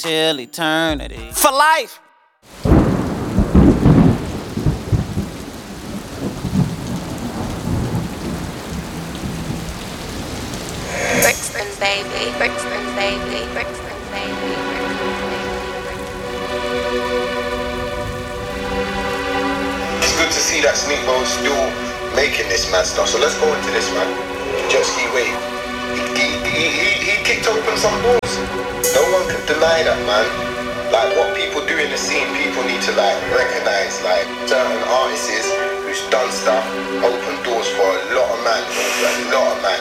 till eternity. For life! Brixton baby, Brixton baby, Brixton baby, Brixton baby. It's good to see that Sneak Bo's still making this mad stuff. So let's go into this, man. Jet ski wave. He kicked open some doors. No one can deny that, man. Like what people do in the scene, people need to like recognize like certain artists who's done stuff, open doors for a lot of man,